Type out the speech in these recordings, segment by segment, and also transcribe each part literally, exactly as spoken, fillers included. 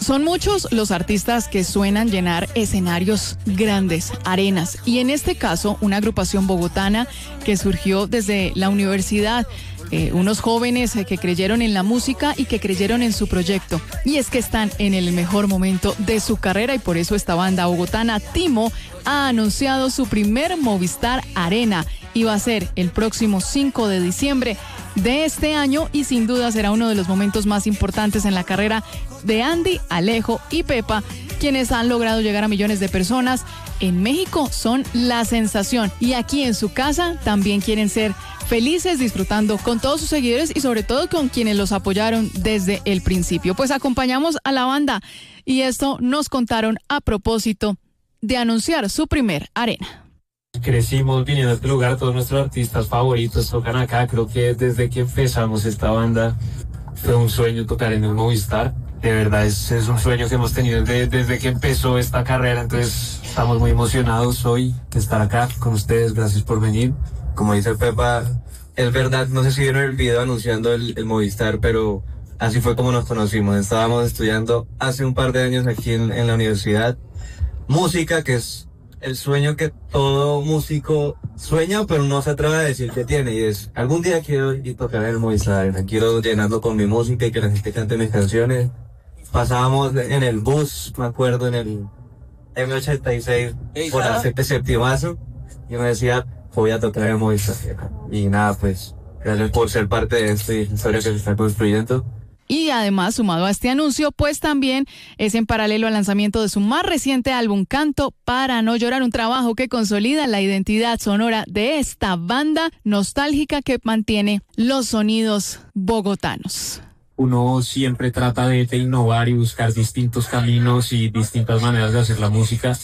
Son muchos los artistas que suenan llenar escenarios grandes, arenas, y en este caso una agrupación bogotana que surgió desde la universidad. Eh, unos jóvenes eh, que creyeron en la música y que creyeron en su proyecto. Y es que están en el mejor momento de su carrera y por eso esta banda bogotana, Timo, ha anunciado su primer Movistar Arena y va a ser el próximo cinco de diciembre de este año y sin duda será uno de los momentos más importantes en la carrera de Andy, Alejo y Pepa, quienes han logrado llegar a millones de personas. En México son la sensación y aquí en su casa también quieren ser felices disfrutando con todos sus seguidores y sobre todo con quienes los apoyaron desde el principio. Pues acompañamos a la banda y esto nos contaron a propósito de anunciar su primer arena. Crecimos viniendo a este lugar, todos nuestros artistas favoritos tocan acá. Creo que desde que empezamos esta banda fue un sueño tocar en el Movistar. De verdad es, es un sueño que hemos tenido desde, desde que empezó esta carrera, entonces estamos muy emocionados hoy de estar acá con ustedes. Gracias por venir. Como dice Pepa, es verdad, no sé si vieron el video anunciando el, el Movistar, pero así fue como nos conocimos. Estábamos estudiando hace un par de años aquí en, en la universidad música, que es el sueño que todo músico sueña, pero no se atreve a decir que tiene, y es, algún día quiero ir a tocar en el Movistar, quiero llenarlo con mi música y que la gente cante mis canciones. Pasábamos en el bus, me acuerdo, en el eme ochenta y seis, por hacerte septimazo, y me decía, voy a tocar en el Movistar. Y nada, pues, gracias por ser parte de esta historia que se está construyendo. Y además, sumado a este anuncio, pues también es en paralelo al lanzamiento de su más reciente álbum, Canto para no llorar, un trabajo que consolida la identidad sonora de esta banda nostálgica que mantiene los sonidos bogotanos. Uno siempre trata de, de innovar y buscar distintos caminos y distintas maneras de hacer la música,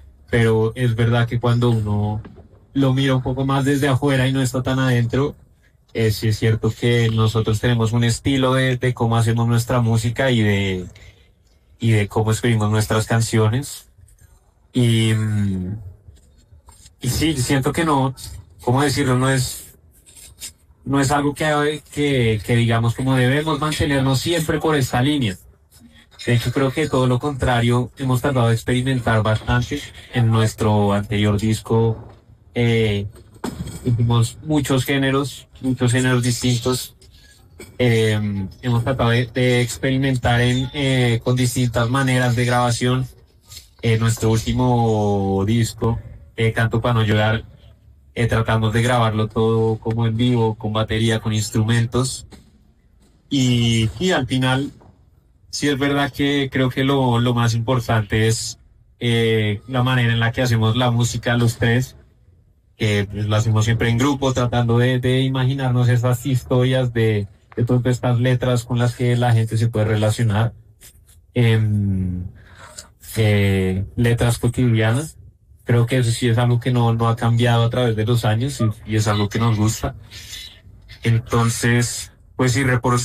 pero es verdad que cuando uno lo mira un poco más desde afuera y no está tan adentro, Eh, sí es cierto que nosotros tenemos un estilo de, de cómo hacemos nuestra música y de, y de cómo escribimos nuestras canciones. Y, y sí, siento que no, ¿cómo decirlo? No es, no es algo que, que, que digamos como debemos mantenernos siempre por esta línea. De hecho, creo que todo lo contrario, hemos tratado de experimentar bastante. En nuestro anterior disco eh, hicimos muchos géneros, muchos géneros distintos. Eh, hemos tratado de, de experimentar en, eh, con distintas maneras de grabación. En nuestro último disco, eh, Canto para no llorar, eh, tratamos de grabarlo todo como en vivo, con batería, con instrumentos. Y, y al final, sí es verdad que creo que lo, lo más importante es eh, la manera en la que hacemos la música los tres. Que pues, lo hacemos siempre en grupo, tratando de, de imaginarnos esas historias, de, de todas estas letras con las que la gente se puede relacionar. Eh, eh, letras cotidianas. Creo que eso sí es algo que no, no ha cambiado a través de los años y, y es algo que nos gusta. Entonces, pues sí,